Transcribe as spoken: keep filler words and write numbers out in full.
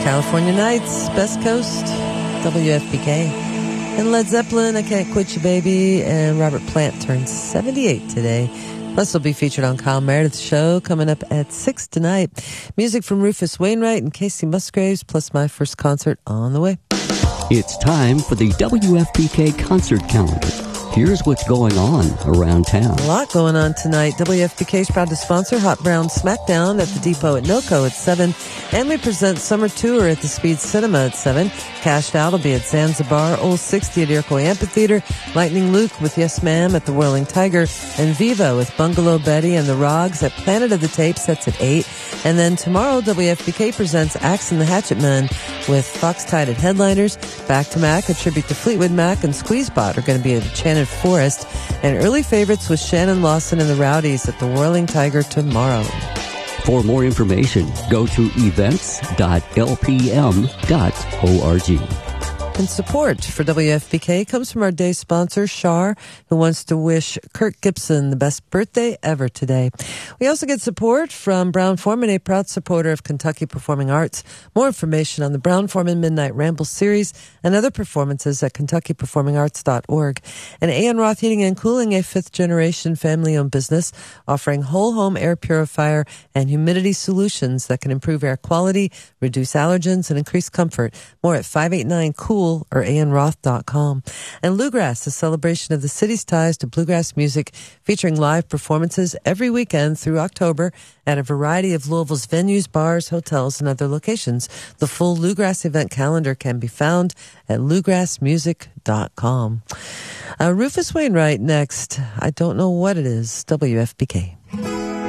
California Nights, Best Coast, W F P K. And Led Zeppelin, I Can't Quit You Baby, and Robert Plant turns seventy-eight today. Plus, will be featured on Kyle Meredith's show coming up at six tonight. Music from Rufus Wainwright and Casey Musgraves, plus my first concert on the way. It's time for the W F P K concert calendar. Here's what's going on around town. A lot going on tonight. W F P K is proud to sponsor Hot Brown Smackdown at the Depot at NoCo at seven. And we present Summer Tour at the Speed Cinema at seven. Cashed Out will be at Zanzibar, Old sixty at Iroquois Amphitheater, Lightning Luke with Yes Ma'am at the Whirling Tiger, and Viva with Bungalow Betty and the Rogs at Planet of the Tape sets at eight. And then tomorrow, W F P K presents Axe and the Hatchet Men with Fox Tide at headliners. Back to Mac, a tribute to Fleetwood Mac and Squeezebot are going to be at Enchanted Forest. And early favorites with Shannon Lawson and the Rowdies at the Whirling Tiger tomorrow. For more information, go to events dot l p m dot org. And support for W F P K comes from our day sponsor, Shar, who wants to wish Kirk Gibson the best birthday ever today. We also get support from Brown-Forman, a proud supporter of Kentucky Performing Arts. More information on the Brown-Forman Midnight Ramble series and other performances at kentucky performing arts dot org. And A N Roth Heating and Cooling, a fifth-generation family-owned business offering whole-home air purifier and humidity solutions that can improve air quality, reduce allergens, and increase comfort. More at five eight nine cool or a n roth dot com. And Bluegrass, a celebration of the city's ties to bluegrass music, featuring live performances every weekend through October at a variety of Louisville's venues, bars, hotels, and other locations. The full Bluegrass event calendar can be found at bluegrass music dot com. Uh, Rufus Wainwright next. I don't know what it is. W F P K.